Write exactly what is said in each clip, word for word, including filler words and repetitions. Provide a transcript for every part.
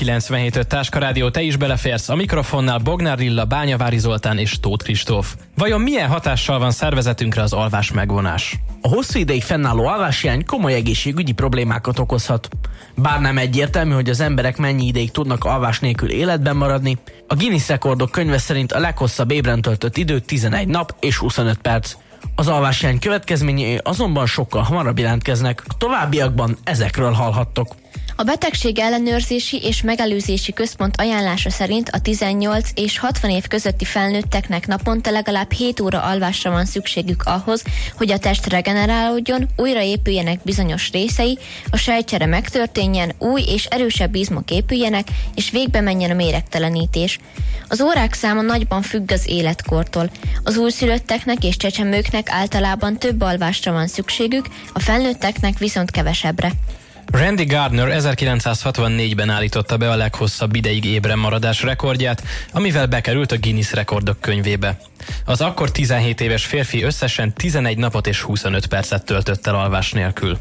kilencvenhét öt Táska Rádió, te is beleférsz. A mikrofonnál Bognár Lilla, Bányavári Zoltán és Tóth Kristóf. Vajon milyen hatással van szervezetünkre az alvás megvonás? A hosszú ideig fennálló alváshiány komoly egészségügyi problémákat okozhat. Bár nem egyértelmű, hogy az emberek mennyi ideig tudnak alvás nélkül életben maradni, a Guinness rekordok könyve szerint a leghosszabb ébren töltött idő tizenegy nap és huszonöt perc. Az alváshiány következményei azonban sokkal hamarabb jelentkeznek, a továbbiakban ezekről hallhattok. A Betegség Ellenőrzési és Megelőzési Központ ajánlása szerint a tizennyolc és hatvan év közötti felnőtteknek naponta legalább hét óra alvásra van szükségük ahhoz, hogy a test regenerálódjon, újraépüljenek bizonyos részei, a sejtcsere megtörténjen, új és erősebb izmok épüljenek, és végbe menjen a méregtelenítés. Az órák száma nagyban függ az életkortól. Az újszülötteknek és csecsemőknek általában több alvásra van szükségük, a felnőtteknek viszont kevesebbre. Randy Gardner ezerkilencszázhatvannégyben állította be a leghosszabb ideig ébren maradás rekordját, amivel bekerült a Guinness rekordok könyvébe. Az akkor tizenhét éves férfi összesen tizenegy napot és huszonöt percet töltött el alvás nélkül.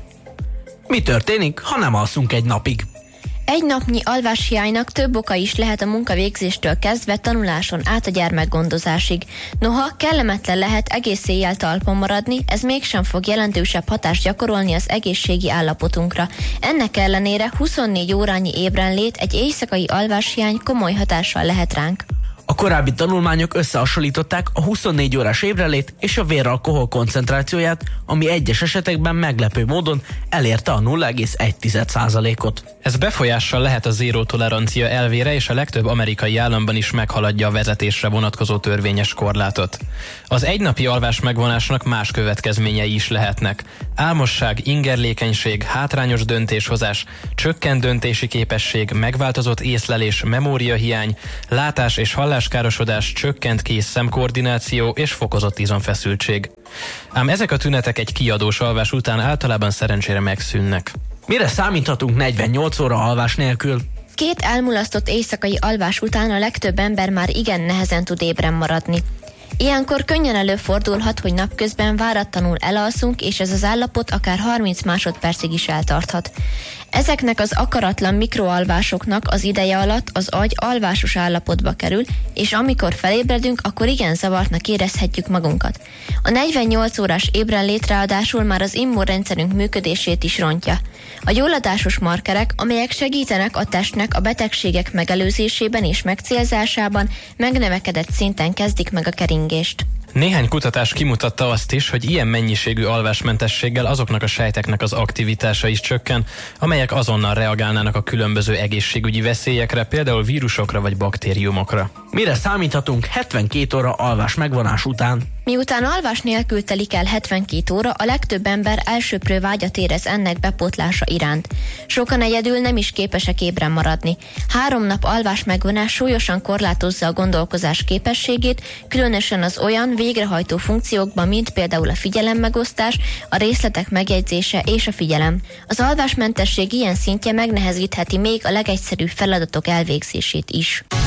Mi történik, ha nem alszunk egy napig? Egy napnyi alváshiánynak több oka is lehet a munkavégzéstől kezdve tanuláson át a gyermekgondozásig. Noha kellemetlen lehet egész éjjel talpon maradni, ez mégsem fog jelentősebb hatást gyakorolni az egészségi állapotunkra. Ennek ellenére huszonnégy órányi ébrenlét, egy éjszakai alváshiány komoly hatással lehet ránk. A korábbi tanulmányok összehasonlították a huszonnégy órás ébrenlét és a véralkohol koncentrációját, ami egyes esetekben meglepő módon elérte a nulla egész egy százalékot. Ez befolyással lehet a zéró tolerancia elvére, és a legtöbb amerikai államban is meghaladja a vezetésre vonatkozó törvényes korlátot. Az egynapi alvás megvonásnak más következményei is lehetnek. Álmosság, ingerlékenység, hátrányos döntéshozás, csökkent döntési képesség, megváltozott észlelés, memóriahiány, látás és halláskárosodás, csökkent kéz-szemkoordináció és fokozott izomfeszültség. Ám ezek a tünetek egy kiadós alvás után általában szerencsére megszűnnek. Mire számíthatunk negyvennyolc óra alvás nélkül? Két elmulasztott éjszakai alvás után a legtöbb ember már igen nehezen tud ébren maradni. Ilyenkor könnyen előfordulhat, hogy napközben váratlanul elalszunk, és ez az állapot akár harminc másodpercig is eltarthat. Ezeknek az akaratlan mikroalvásoknak az ideje alatt az agy alvásos állapotba kerül, és amikor felébredünk, akkor igen zavartnak érezhetjük magunkat. A negyvennyolc órás ébrenlét ráadásul már az immunrendszerünk működését is rontja. A gyulladásos markerek, amelyek segítenek a testnek a betegségek megelőzésében és megcélzásában, megnövekedett szinten kezdik meg a keringést. Néhány kutatás kimutatta azt is, hogy ilyen mennyiségű alvásmentességgel azoknak a sejteknek az aktivitása is csökken, amelyek azonnal reagálnának a különböző egészségügyi veszélyekre, például vírusokra vagy baktériumokra. Mire számíthatunk hetvenkét óra alvás megvonás után? Miután alvás nélkül telik el hetvenkét óra, a legtöbb ember elsöprő vágyat érez ennek bepótlása iránt. Sokan egyedül nem is képesek ébren maradni. Három nap alvás megvonás súlyosan korlátozza a gondolkozás képességét, különösen az olyan végrehajtó funkciókban, mint például a figyelemmegosztás, a részletek megjegyzése és a figyelem. Az alvásmentesség ilyen szintje megnehezítheti még a legegyszerűbb feladatok elvégzését is.